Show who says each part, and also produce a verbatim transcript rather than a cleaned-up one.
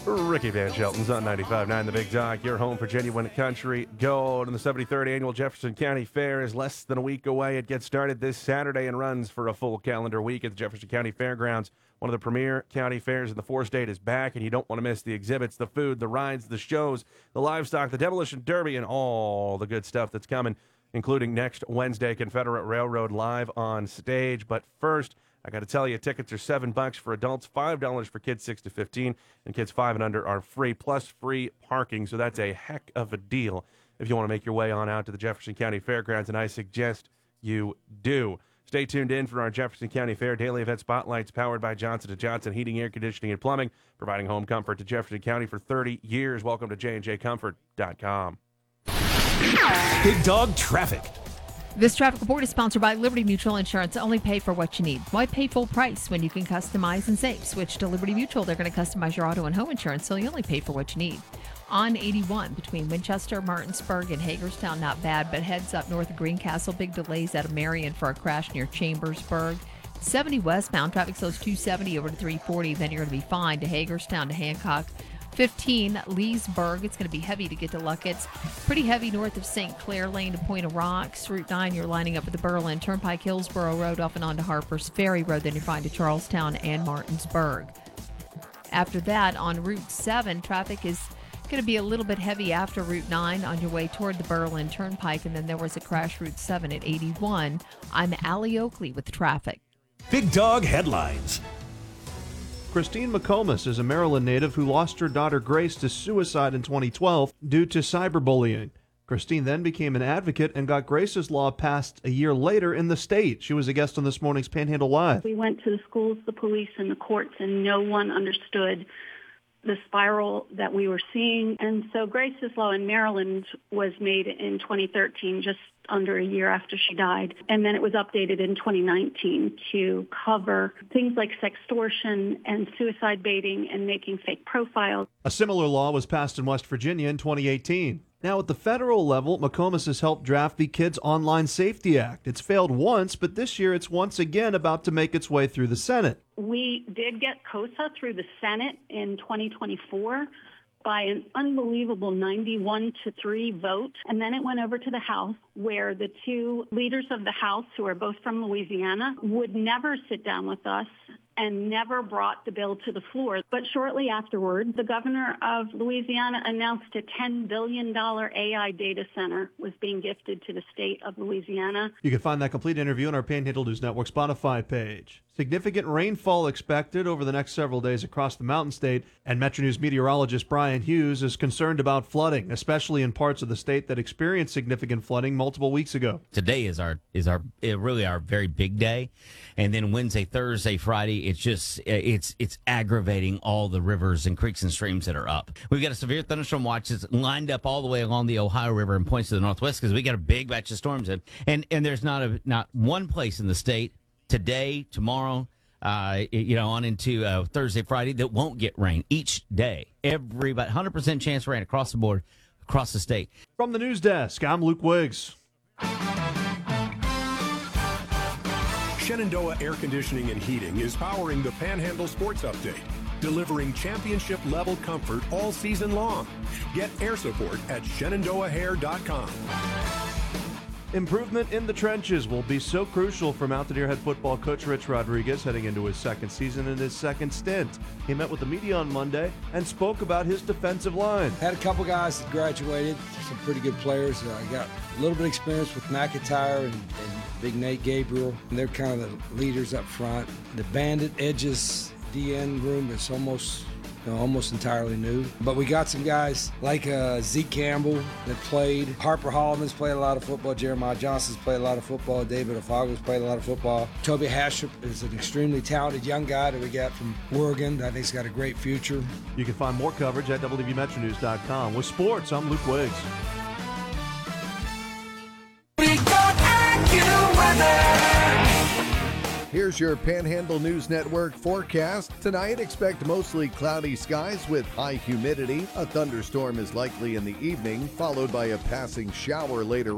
Speaker 1: Ricky Van Shelton's on ninety-five point nine The Big Dog, your home for genuine country gold. And the seventy-third Annual Jefferson County Fair is less than a week away. It gets started this Saturday and runs for a full calendar week at the Jefferson County Fairgrounds. One of the premier county fairs in the four-state is back, and you don't want to miss the exhibits, the food, the rides, the shows, the livestock, the demolition derby, and all the good stuff that's coming, including next Wednesday, Confederate Railroad live on stage. But first, I got to tell you, tickets are seven bucks for adults, five dollars for kids six to fifteen, and kids five and under are free, plus free parking. So that's a heck of a deal if you want to make your way on out to the Jefferson County Fairgrounds, and I suggest you do. Stay tuned in for our Jefferson County Fair daily event spotlights powered by Johnson and Johnson Heating, Air Conditioning, and Plumbing, providing home comfort to Jefferson County for thirty years. Welcome to J and J Comfort dot com.
Speaker 2: Big Dog Traffic.
Speaker 3: This traffic report is sponsored by Liberty Mutual Insurance. Only pay for what you need. Why pay full price when you can customize and save? Switch to Liberty Mutual. They're going to customize your auto and home insurance, so you only pay for what you need. On eighty-one, between Winchester, Martinsburg, and Hagerstown, not bad, but heads up north of Greencastle. Big delays out of Marion for a crash near Chambersburg. seventy westbound, traffic slows two seventy over to three forty. Then you're going to be fine to Hagerstown to Hancock. fifteen, Leesburg. It's going to be heavy to get to Luckett's. Pretty heavy north of Saint Clair Lane to Point of Rocks. Route nine, you're lining up at the Berlin Turnpike, Hillsborough Road, off and on to Harper's Ferry Road. Then you're fine to Charlestown and Martinsburg. After that, on Route seven, traffic is going to be a little bit heavy after Route nine on your way toward the Berlin Turnpike. And then there was a crash Route seven at eighty-one. I'm Allie Oakley with traffic.
Speaker 2: Big Dog Headlines.
Speaker 4: Christine McComas is a Maryland native who lost her daughter Grace to suicide in twenty twelve due to cyberbullying. Christine then became an advocate and got Grace's law passed a year later in the state. She was a guest on this morning's Panhandle Live.
Speaker 5: We went to the schools, the police, and the courts, and no one understood the spiral that we were seeing. And so Grace's law in Maryland was made in twenty thirteen, just under a year after she died. And then it was updated in twenty nineteen to cover things like sextortion and suicide baiting and making fake profiles.
Speaker 4: A similar law was passed in West Virginia in twenty eighteen. Now, at the federal level, McComas has helped draft the Kids Online Safety Act. It's failed once, but this year it's once again about to make its way through the Senate.
Speaker 5: We did get COSA through the Senate in twenty twenty-four by an unbelievable ninety-one to three vote. And then it went over to the House, where the two leaders of the House, who are both from Louisiana, would never sit down with us and never brought the bill to the floor. But shortly afterward, the governor of Louisiana announced a ten billion dollars A I data center was being gifted to the state of Louisiana.
Speaker 4: You can find that complete interview on our Panhandle News Network Spotify page. Significant rainfall expected over the next several days across the Mountain State, and Metro News meteorologist Brian Hughes is concerned about flooding, especially in parts of the state that experienced significant flooding multiple weeks ago.
Speaker 6: Today is our is our uh, really our very big day, and then Wednesday, Thursday, Friday, it's just it's it's aggravating all the rivers and creeks and streams that are up. We've got a severe thunderstorm watch that's lined up all the way along the Ohio River and points to the northwest because we got a big batch of storms in, and and there's not a not one place in the state today, tomorrow, uh, you know, on into uh, Thursday, Friday, that won't get rain each day. Every about one hundred percent chance of rain across the board, across the state.
Speaker 4: From the news desk, I'm Luke Wiggs.
Speaker 7: Shenandoah Air Conditioning and Heating is powering the Panhandle Sports Update, delivering championship-level comfort all season long. Get air support at Shenandoah Hair dot com.
Speaker 4: Improvement in the trenches will be so crucial for Mountaineer head football coach Rich Rodriguez heading into his second season and his second stint. He met with the media on Monday and spoke about his defensive line.
Speaker 8: Had a couple guys that graduated, some pretty good players. I uh, got a little bit of experience with McIntyre and, and Big Nate Gabriel. And they're kind of the leaders up front. The bandit edges D N room is almost You know, almost entirely new. But we got some guys like uh, Zeke Campbell that played. Harper Holloman's played a lot of football. Jeremiah Johnson's played a lot of football. David Afaga's played a lot of football. Toby Hastrup is an extremely talented young guy that we got from Oregon that I think's got a great future.
Speaker 4: You can find more coverage at W V Metro News dot com. With sports, I'm Luke Wiggs.
Speaker 2: Big Dog AccuWeather.
Speaker 9: Here's your Panhandle News Network forecast. Tonight, expect mostly cloudy skies with high humidity. A thunderstorm is likely in the evening, followed by a passing shower later